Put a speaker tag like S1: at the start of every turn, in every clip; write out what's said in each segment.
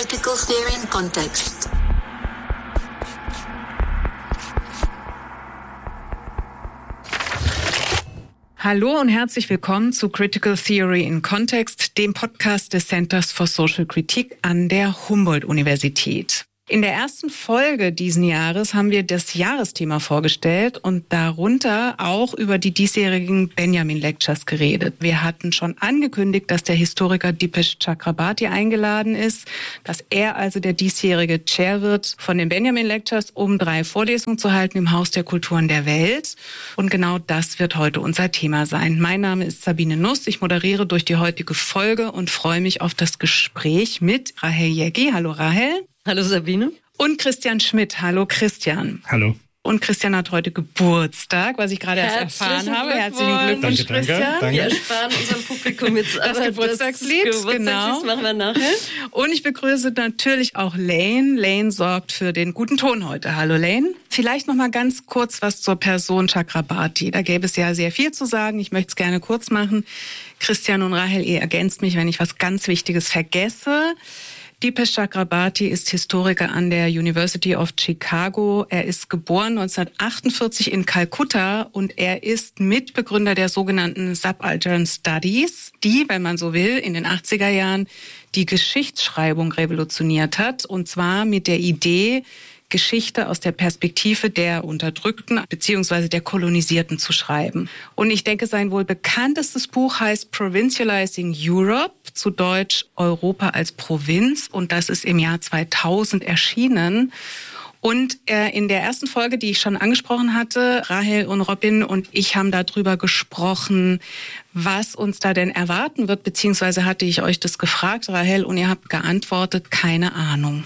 S1: Critical Theory in Context.
S2: Hallo und herzlich willkommen zu Critical Theory in Context, dem Podcast des Centers for Social Critique an der Humboldt-Universität. In der ersten Folge diesen Jahres haben wir das Jahresthema vorgestellt und darunter auch über die diesjährigen Benjamin Lectures geredet. Wir hatten schon angekündigt, dass der Historiker Dipesh Chakrabarty eingeladen ist, dass er also der diesjährige Chair wird von den Benjamin Lectures, um 3 Vorlesungen zu halten im Haus der Kulturen der Welt. Und genau das wird heute unser Thema sein. Mein Name ist Sabine Nuss. Ich moderiere durch die heutige Folge und freue mich auf das Gespräch mit Rahel Jeggi. Hallo Rahel.
S3: Hallo Sabine.
S2: Und Christian Schmidt. Hallo Christian.
S4: Hallo.
S2: Und Christian hat heute Geburtstag, was ich gerade erst erfahren habe. Herzlichen Glückwunsch, Christian.
S4: Danke.
S3: Wir ersparen unserem Publikum jetzt
S2: das Geburtstagslied.
S3: Genau. Das machen wir nachher.
S2: Und ich begrüße natürlich auch Lane. Lane sorgt für den guten Ton heute. Hallo Lane. Vielleicht noch mal ganz kurz was zur Person Chakrabarty. Da gäbe es ja sehr viel zu sagen. Ich möchte es gerne kurz machen. Christian und Rahel, ihr ergänzt mich, wenn ich was ganz Wichtiges vergesse. Dipesh Chakrabarty ist Historiker an der University of Chicago. Er ist geboren 1948 in Kalkutta und er ist Mitbegründer der sogenannten Subaltern Studies, die, wenn man so will, in den 80er Jahren die Geschichtsschreibung revolutioniert hat. Und zwar mit der Idee, Geschichte aus der Perspektive der Unterdrückten bzw. der Kolonisierten zu schreiben. Und ich denke, sein wohl bekanntestes Buch heißt Provincializing Europe, zu Deutsch Europa als Provinz. Und das ist im Jahr 2000 erschienen. Und in der ersten Folge, die ich schon angesprochen hatte, Rahel und Robin und ich haben darüber gesprochen, was uns da denn erwarten wird, beziehungsweise hatte ich euch das gefragt, Rahel, und ihr habt geantwortet, keine Ahnung.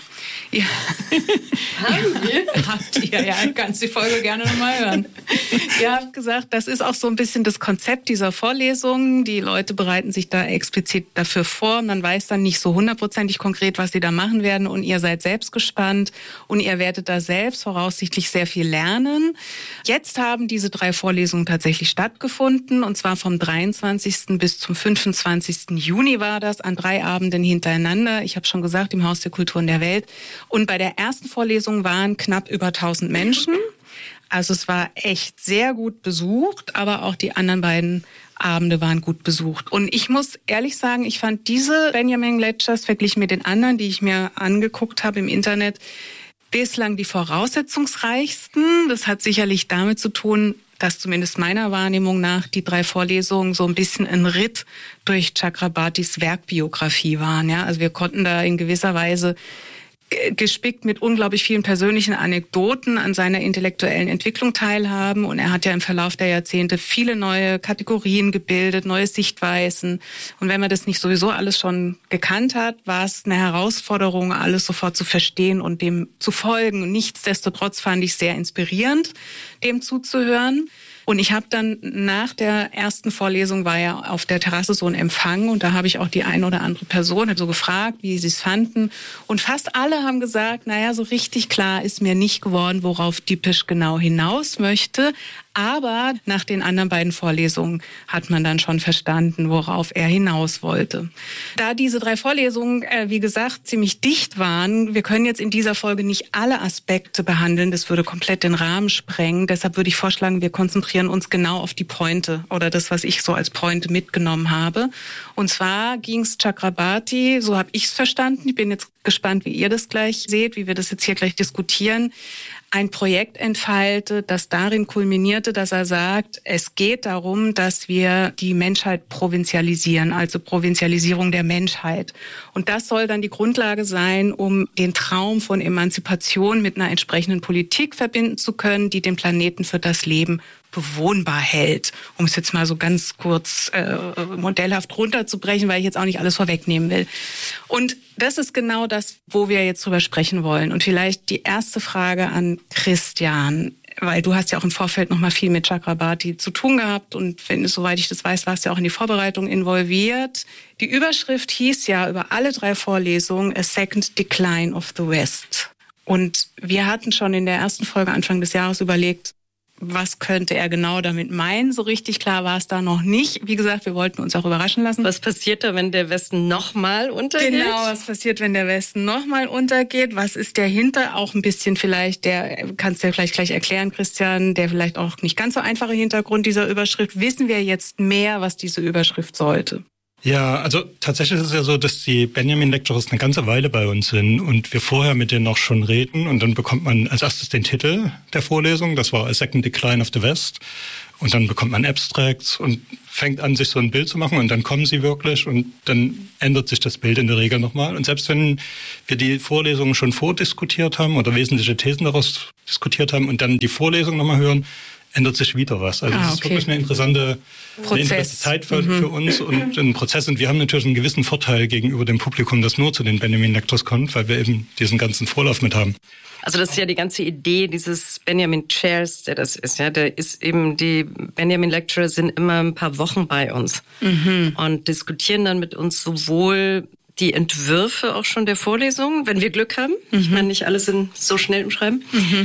S3: Haben wir?
S2: Habt ihr, ja, kannst die Folge gerne nochmal hören. Ihr habt gesagt, das ist auch so ein bisschen das Konzept dieser Vorlesungen. Die Leute bereiten sich da explizit dafür vor. Man weiß dann nicht so 100% konkret, was sie da machen werden und ihr seid selbst gespannt und ihr werdet da selbst voraussichtlich sehr viel lernen. Jetzt haben diese 3 Vorlesungen tatsächlich stattgefunden und zwar vom 23. bis zum 25. Juni war das, an 3 Abenden hintereinander. Ich habe schon gesagt, im Haus der Kulturen der Welt. Und bei der ersten Vorlesung waren knapp über 1000 Menschen. Also es war echt sehr gut besucht, aber auch die anderen beiden Abende waren gut besucht. Und ich muss ehrlich sagen, ich fand diese Benjamin Lectures verglichen mit den anderen, die ich mir angeguckt habe im Internet, bislang die voraussetzungsreichsten. Das hat sicherlich damit zu tun, dass zumindest meiner Wahrnehmung nach die 3 Vorlesungen so ein bisschen ein Ritt durch Chakrabartys Werkbiografie waren. Ja, also wir konnten da in gewisser Weise gespickt mit unglaublich vielen persönlichen Anekdoten an seiner intellektuellen Entwicklung teilhaben. Und er hat ja im Verlauf der Jahrzehnte viele neue Kategorien gebildet, neue Sichtweisen. Und wenn man das nicht sowieso alles schon gekannt hat, war es eine Herausforderung, alles sofort zu verstehen und dem zu folgen. Nichtsdestotrotz fand ich es sehr inspirierend, dem zuzuhören. Und ich habe dann nach der ersten Vorlesung war ja auf der Terrasse so ein Empfang und da habe ich auch die eine oder andere Person so gefragt, wie sie es fanden. Und fast alle haben gesagt, naja, so richtig klar ist mir nicht geworden, worauf Dipesh genau hinaus möchte. Aber nach den anderen beiden Vorlesungen hat man dann schon verstanden, worauf er hinaus wollte. Da diese 3 Vorlesungen, wie gesagt, ziemlich dicht waren, wir können jetzt in dieser Folge nicht alle Aspekte behandeln, das würde komplett den Rahmen sprengen. Deshalb würde ich vorschlagen, wir konzentrieren uns genau auf die Pointe oder das, was ich so als Pointe mitgenommen habe. Und zwar ging es Chakrabarty, so habe ich es verstanden. Ich bin jetzt gespannt, wie ihr das gleich seht, wie wir das jetzt hier gleich diskutieren. Ein Projekt entfaltet, das darin kulminierte, dass er sagt, es geht darum, dass wir die Menschheit provinzialisieren, also Provinzialisierung der Menschheit. Und das soll dann die Grundlage sein, um den Traum von Emanzipation mit einer entsprechenden Politik verbinden zu können, die den Planeten für das Leben bewohnbar hält, um es jetzt mal so ganz kurz modellhaft runterzubrechen, weil ich jetzt auch nicht alles vorwegnehmen will. Und das ist genau das, wo wir jetzt drüber sprechen wollen. Und vielleicht die erste Frage an Christian, weil du hast ja auch im Vorfeld noch mal viel mit Chakrabarty zu tun gehabt und soweit ich das weiß, warst du ja auch in die Vorbereitung involviert. Die Überschrift hieß ja über alle 3 Vorlesungen A Second Decline of the West. Und wir hatten schon in der ersten Folge Anfang des Jahres überlegt, was könnte er genau damit meinen. So richtig klar war es da noch nicht. Wie gesagt, wir wollten uns auch überraschen lassen.
S3: Was passiert da, wenn der Westen nochmal untergeht?
S2: Genau, was passiert, wenn der Westen nochmal untergeht? Was ist dahinter? Auch ein bisschen vielleicht, der kannst du ja vielleicht gleich erklären, Christian, der vielleicht auch nicht ganz so einfache Hintergrund dieser Überschrift. Wissen wir jetzt mehr, was diese Überschrift sollte?
S4: Ja, also tatsächlich ist es ja so, dass die Benjamin Lecturers eine ganze Weile bei uns sind und wir vorher mit denen auch schon reden und dann bekommt man als erstes den Titel der Vorlesung, das war A Second Decline of the West, und dann bekommt man Abstracts und fängt an, sich so ein Bild zu machen und dann kommen sie wirklich und dann ändert sich das Bild in der Regel nochmal. Und selbst wenn wir die Vorlesungen schon vordiskutiert haben oder wesentliche Thesen daraus diskutiert haben und dann die Vorlesung nochmal hören, ändert sich wieder was. Also das ist wirklich eine interessante Zeit für uns und ein Prozess. Und wir haben natürlich einen gewissen Vorteil gegenüber dem Publikum, das nur zu den Benjamin Lectures kommt, weil wir eben diesen ganzen Vorlauf mit haben.
S3: Also das ist ja die ganze Idee dieses Benjamin Chairs, der das ist. Ja, der ist eben, die Benjamin Lecturer sind immer ein paar Wochen bei uns und diskutieren dann mit uns sowohl die Entwürfe auch schon der Vorlesungen, wenn wir Glück haben. Ich meine, nicht alle sind so schnell im Schreiben.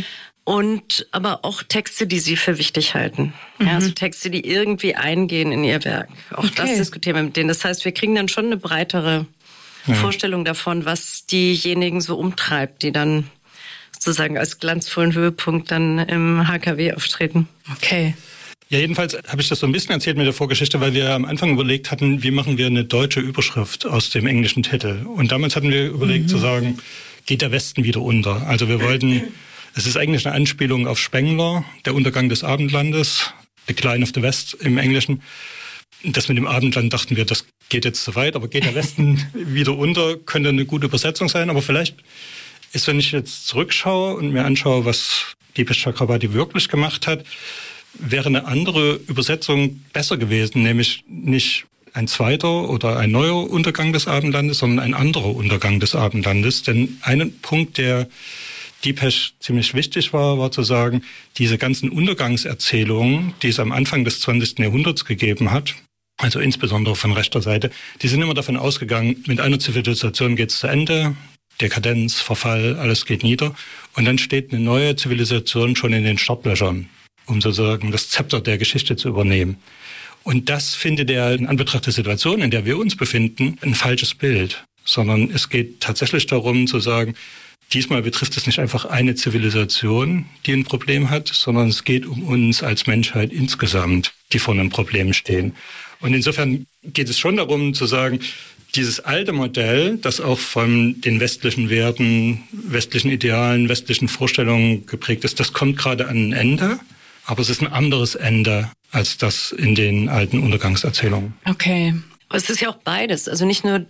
S3: Und aber auch Texte, die sie für wichtig halten. Ja, also Texte, die irgendwie eingehen in ihr Werk. Auch das diskutieren wir mit denen. Das heißt, wir kriegen dann schon eine breitere Vorstellung davon, was diejenigen so umtreibt, die dann sozusagen als glanzvollen Höhepunkt dann im HKW auftreten.
S2: Okay.
S4: Ja, jedenfalls habe ich das so ein bisschen erzählt mit der Vorgeschichte, weil wir am Anfang überlegt hatten, wie machen wir eine deutsche Überschrift aus dem englischen Titel. Und damals hatten wir überlegt zu sagen, geht der Westen wieder unter? Also wir wollten... Es ist eigentlich eine Anspielung auf Spengler, der Untergang des Abendlandes, Decline of the West im Englischen. Das mit dem Abendland dachten wir, das geht jetzt zu weit, aber geht der Westen wieder unter, könnte eine gute Übersetzung sein. Aber vielleicht ist, wenn ich jetzt zurückschaue und mir anschaue, was Dipesh Chakrabarti wirklich gemacht hat, wäre eine andere Übersetzung besser gewesen, nämlich nicht ein zweiter oder ein neuer Untergang des Abendlandes, sondern ein anderer Untergang des Abendlandes. Denn ein Punkt, der Dipesh ziemlich wichtig war zu sagen, diese ganzen Untergangserzählungen, die es am Anfang des 20. Jahrhunderts gegeben hat, also insbesondere von rechter Seite, die sind immer davon ausgegangen, mit einer Zivilisation geht es zu Ende, Dekadenz, Verfall, alles geht nieder. Und dann steht eine neue Zivilisation schon in den Startlöchern, um sozusagen das Zepter der Geschichte zu übernehmen. Und das findet er in Anbetracht der Situation, in der wir uns befinden, ein falsches Bild. Sondern es geht tatsächlich darum zu sagen, diesmal betrifft es nicht einfach eine Zivilisation, die ein Problem hat, sondern es geht um uns als Menschheit insgesamt, die vor einem Problem stehen. Und insofern geht es schon darum zu sagen, dieses alte Modell, das auch von den westlichen Werten, westlichen Idealen, westlichen Vorstellungen geprägt ist, das kommt gerade an ein Ende, aber es ist ein anderes Ende als das in den alten Untergangserzählungen.
S2: Okay.
S3: Aber es ist ja auch beides. Also nicht nur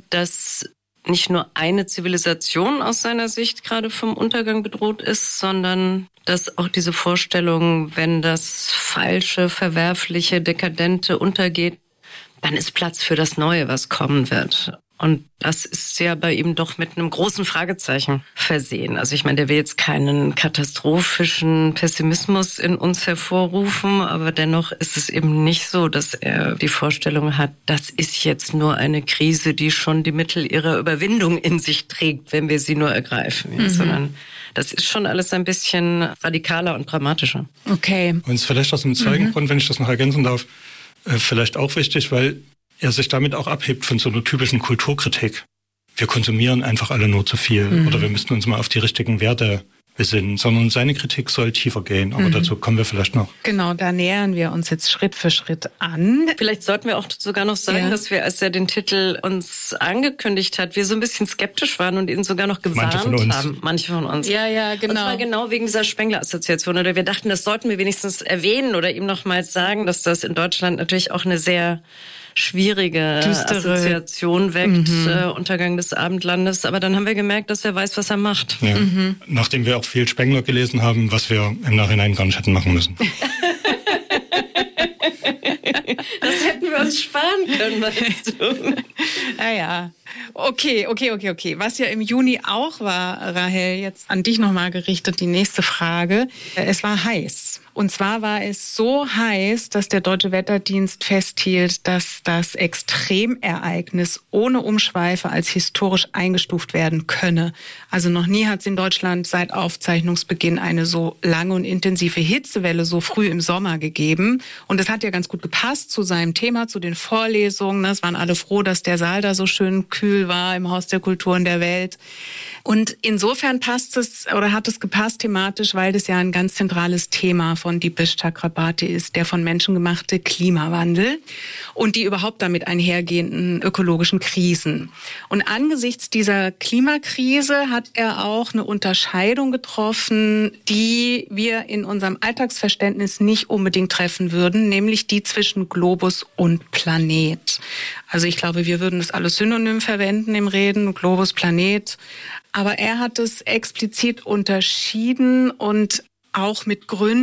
S3: eine Zivilisation aus seiner Sicht gerade vom Untergang bedroht ist, sondern dass auch diese Vorstellung, wenn das Falsche, Verwerfliche, Dekadente untergeht, dann ist Platz für das Neue, was kommen wird. Und das ist ja bei ihm doch mit einem großen Fragezeichen versehen. Also ich meine, der will jetzt keinen katastrophischen Pessimismus in uns hervorrufen, aber dennoch ist es eben nicht so, dass er die Vorstellung hat, das ist jetzt nur eine Krise, die schon die Mittel ihrer Überwindung in sich trägt, wenn wir sie nur ergreifen. Ja, sondern das ist schon alles ein bisschen radikaler und dramatischer.
S2: Okay.
S4: Und es ist vielleicht aus dem zweiten Grund, wenn ich das noch ergänzen darf, vielleicht auch wichtig, weil er sich damit auch abhebt von so einer typischen Kulturkritik. Wir konsumieren einfach alle nur zu viel oder wir müssten uns mal auf die richtigen Werte besinnen, sondern seine Kritik soll tiefer gehen, aber dazu kommen wir vielleicht noch.
S2: Genau, da nähern wir uns jetzt Schritt für Schritt an.
S3: Vielleicht sollten wir auch sogar noch sagen, dass wir, als er den Titel uns angekündigt hat, wir so ein bisschen skeptisch waren und ihn sogar noch gewarnt haben. Manche von uns.
S2: Ja, genau.
S3: Und zwar genau wegen dieser Spengler-Assoziation. Oder wir dachten, das sollten wir wenigstens erwähnen oder ihm nochmals sagen, dass das in Deutschland natürlich auch eine sehr schwierige
S2: düstere
S3: Assoziation weckt, Untergang des Abendlandes. Aber dann haben wir gemerkt, dass er weiß, was er macht.
S4: Ja. Nachdem wir auch viel Spengler gelesen haben, was wir im Nachhinein gar nicht hätten machen müssen.
S3: Das hätten wir uns sparen können, meinst du?
S2: Ja. Okay. Was ja im Juni auch war, Rahel, jetzt an dich nochmal gerichtet, die nächste Frage. Es war heiß. Und zwar war es so heiß, dass der Deutsche Wetterdienst festhielt, dass das Extremereignis ohne Umschweife als historisch eingestuft werden könne. Also noch nie hat es in Deutschland seit Aufzeichnungsbeginn eine so lange und intensive Hitzewelle so früh im Sommer gegeben. Und das hat ja ganz gut gepasst zu seinem Thema, zu den Vorlesungen. Es waren alle froh, dass der Saal da so schön kühl war im Haus der Kulturen der Welt. Und insofern passt es oder hat es gepasst thematisch, weil das ja ein ganz zentrales Thema von Dipesh Chakrabarti ist, der von Menschen gemachte Klimawandel und die überhaupt damit einhergehenden ökologischen Krisen. Und angesichts dieser Klimakrise hat er auch eine Unterscheidung getroffen, die wir in unserem Alltagsverständnis nicht unbedingt treffen würden, nämlich die zwischen Globus und Planet. Also ich glaube, wir würden das alles synonym verwenden im Reden, Globus, Planet. Aber er hat es explizit unterschieden und auch mit Gründen